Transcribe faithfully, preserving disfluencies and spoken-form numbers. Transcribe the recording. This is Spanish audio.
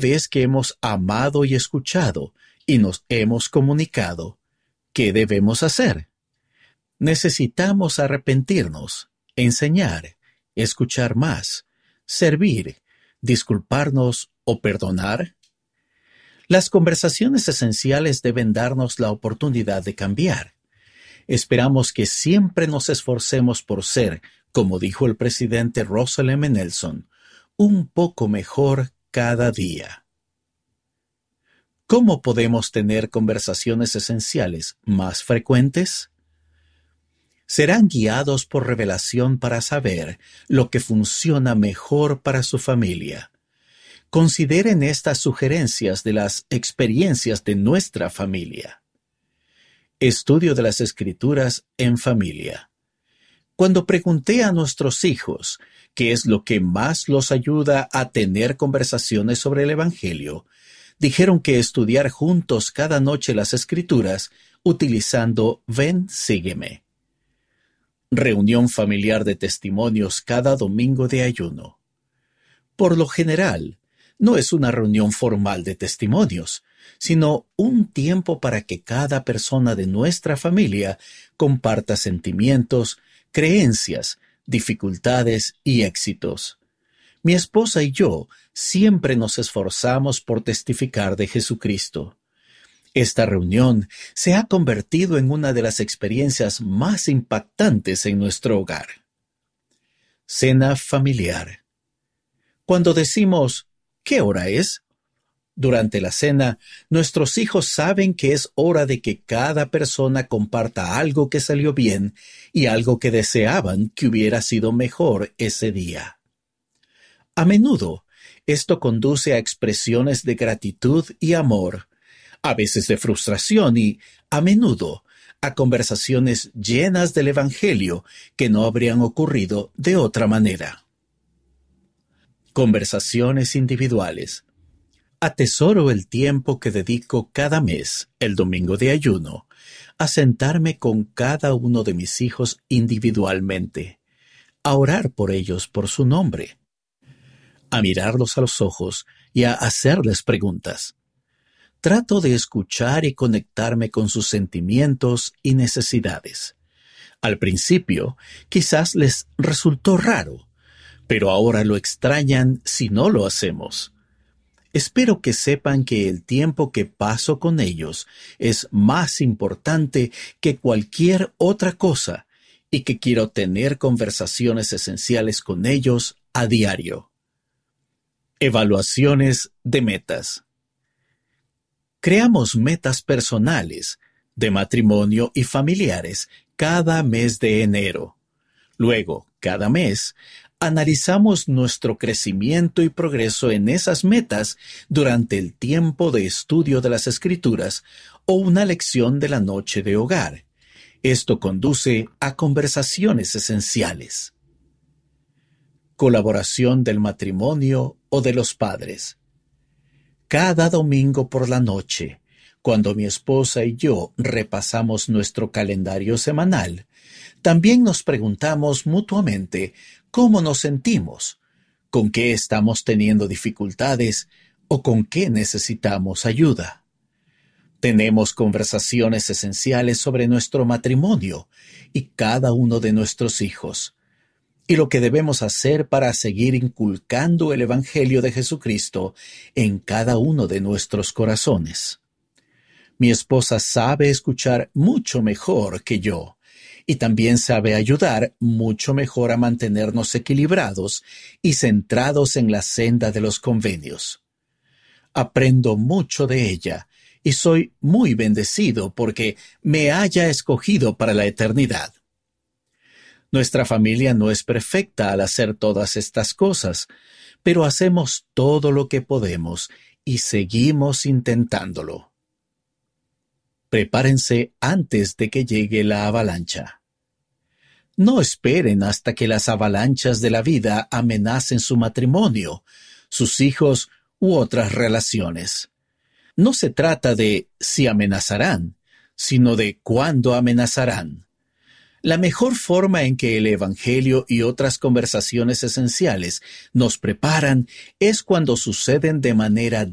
vez que hemos amado y escuchado y nos hemos comunicado, ¿qué debemos hacer? Necesitamos arrepentirnos, enseñar, escuchar más, servir, disculparnos o perdonar. Las conversaciones esenciales deben darnos la oportunidad de cambiar. Esperamos que siempre nos esforcemos por ser, como dijo el presidente Russell M. Nelson, un poco mejor cada día. ¿Cómo podemos tener conversaciones esenciales más frecuentes? Serán guiados por revelación para saber lo que funciona mejor para su familia. Consideren estas sugerencias de las experiencias de nuestra familia. Estudio de las Escrituras en familia. Cuando pregunté a nuestros hijos qué es lo que más los ayuda a tener conversaciones sobre el Evangelio, dijeron que estudiar juntos cada noche las Escrituras utilizando Ven, sígueme. Reunión familiar de testimonios cada domingo de ayuno. Por lo general, no es una reunión formal de testimonios, sino un tiempo para que cada persona de nuestra familia comparta sentimientos, creencias, dificultades y éxitos. Mi esposa y yo siempre nos esforzamos por testificar de Jesucristo. Esta reunión se ha convertido en una de las experiencias más impactantes en nuestro hogar. Cena familiar. Cuando decimos ¿qué hora es? Durante la cena, nuestros hijos saben que es hora de que cada persona comparta algo que salió bien y algo que deseaban que hubiera sido mejor ese día. A menudo, esto conduce a expresiones de gratitud y amor, a veces de frustración y, a menudo, a conversaciones llenas del Evangelio que no habrían ocurrido de otra manera. Conversaciones individuales. Atesoro el tiempo que dedico cada mes, el domingo de ayuno, a sentarme con cada uno de mis hijos individualmente, a orar por ellos por su nombre, a mirarlos a los ojos y a hacerles preguntas. Trato de escuchar y conectarme con sus sentimientos y necesidades. Al principio, quizás les resultó raro, pero ahora lo extrañan si no lo hacemos. Espero que sepan que el tiempo que paso con ellos es más importante que cualquier otra cosa y que quiero tener conversaciones esenciales con ellos a diario. Evaluaciones de metas. Creamos metas personales, de matrimonio y familiares cada mes de enero. Luego, cada mes, analizamos nuestro crecimiento y progreso en esas metas durante el tiempo de estudio de las Escrituras o una lección de la noche de hogar. Esto conduce a conversaciones esenciales. Colaboración del matrimonio o de los padres. Cada domingo por la noche, cuando mi esposa y yo repasamos nuestro calendario semanal, también nos preguntamos mutuamente cómo nos sentimos, con qué estamos teniendo dificultades o con qué necesitamos ayuda. Tenemos conversaciones esenciales sobre nuestro matrimonio y cada uno de nuestros hijos, y lo que debemos hacer para seguir inculcando el Evangelio de Jesucristo en cada uno de nuestros corazones. Mi esposa sabe escuchar mucho mejor que yo, y también sabe ayudar mucho mejor a mantenernos equilibrados y centrados en la senda de los convenios. Aprendo mucho de ella y soy muy bendecido porque me haya escogido para la eternidad. Nuestra familia no es perfecta al hacer todas estas cosas, pero hacemos todo lo que podemos y seguimos intentándolo. Prepárense antes de que llegue la avalancha. No esperen hasta que las avalanchas de la vida amenacen su matrimonio, sus hijos u otras relaciones. No se trata de si amenazarán, sino de cuándo amenazarán. La mejor forma en que el Evangelio y otras conversaciones esenciales nos preparan es cuando suceden de manera